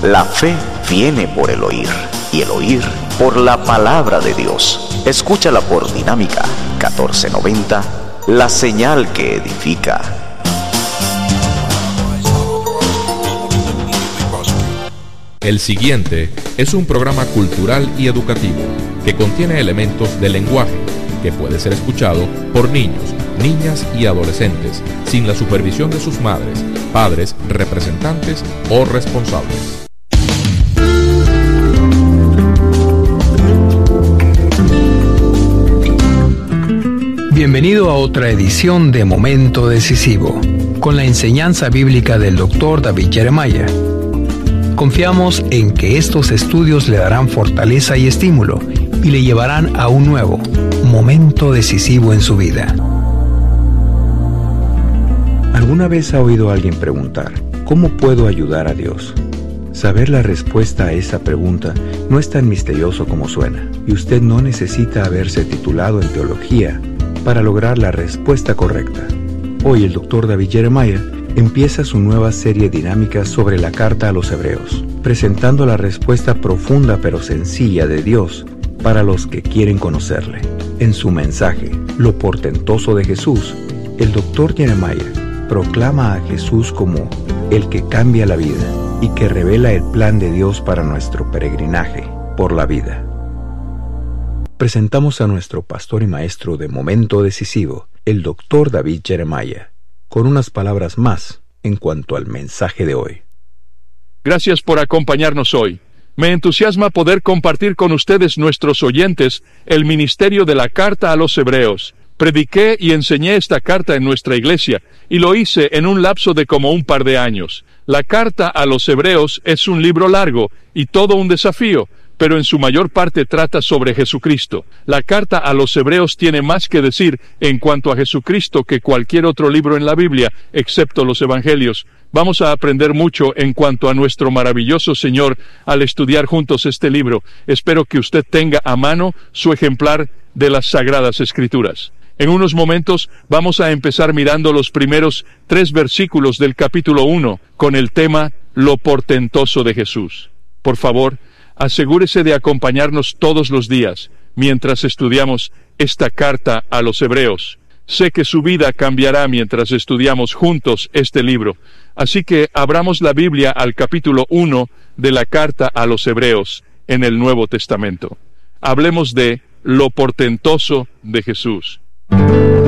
La fe viene por el oír, y el oír por la palabra de Dios. Escúchala por Dinámica 1490, la señal que edifica. El siguiente es un programa cultural y educativo que contiene elementos de lenguaje que puede ser escuchado por niños, niñas y adolescentes sin la supervisión de sus madres, padres, representantes o responsables. Bienvenido a otra edición de Momento Decisivo, con la enseñanza bíblica del Dr. David Jeremiah. Confiamos en que estos estudios le darán fortaleza y estímulo y le llevarán a un nuevo momento decisivo en su vida. ¿Alguna vez ha oído a alguien preguntar, ¿cómo puedo ayudar a Dios? Saber la respuesta a esa pregunta no es tan misterioso como suena, y usted no necesita haberse titulado en teología para lograr la respuesta correcta. Hoy el Dr. David Jeremiah empieza su nueva serie dinámica sobre la carta a los Hebreos, presentando la respuesta profunda pero sencilla de Dios para los que quieren conocerle. En su mensaje, Lo portentoso de Jesús, el Dr. Jeremiah proclama a Jesús como el que cambia la vida y que revela el plan de Dios para nuestro peregrinaje por la vida. Presentamos a nuestro pastor y maestro de Momento Decisivo, el Dr. David Jeremiah, con unas palabras más en cuanto al mensaje de hoy. Gracias por acompañarnos hoy. Me entusiasma poder compartir con ustedes, nuestros oyentes, el ministerio de la carta a los Hebreos. Prediqué y enseñé esta carta en nuestra iglesia, y lo hice en un lapso de como un par de años. La carta a los Hebreos es un libro largo y todo un desafío, pero en su mayor parte trata sobre Jesucristo. La carta a los Hebreos tiene más que decir en cuanto a Jesucristo que cualquier otro libro en la Biblia, excepto los Evangelios. Vamos a aprender mucho en cuanto a nuestro maravilloso Señor al estudiar juntos este libro. Espero que usted tenga a mano su ejemplar de las Sagradas Escrituras. En unos momentos vamos a empezar mirando los primeros 3 versículos del capítulo 1 con el tema Lo portentoso de Jesús. Por favor, asegúrese de acompañarnos todos los días mientras estudiamos esta carta a los Hebreos. Sé que su vida cambiará mientras estudiamos juntos este libro, así que abramos la Biblia al capítulo 1 de la carta a los Hebreos en el Nuevo Testamento. Hablemos de lo portentoso de Jesús.